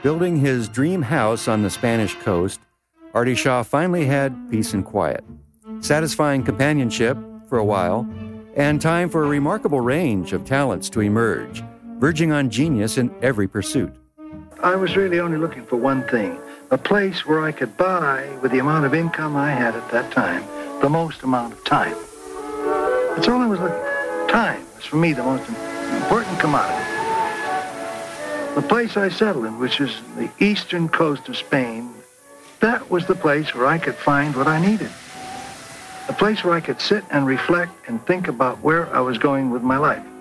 Building his dream house on the Spanish coast, Artie Shaw finally had peace and quiet, satisfying companionship for a while, and time for a remarkable range of talents to emerge, verging on genius in every pursuit. I was really only looking for one thing, a place where I could buy, with the amount of income I had at that time, the most amount of time. That's all I was looking for. Time was, for me, the most important commodity. The place I settled in, which is the eastern coast of Spain, that was the place where I could find what I needed. A place where I could sit and reflect and think about where I was going with my life.